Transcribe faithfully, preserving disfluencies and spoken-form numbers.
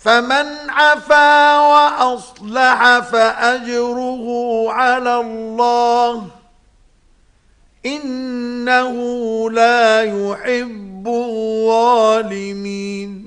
فمن عفا وأصلح فأجره على الله إنه لا يحب الظالمين.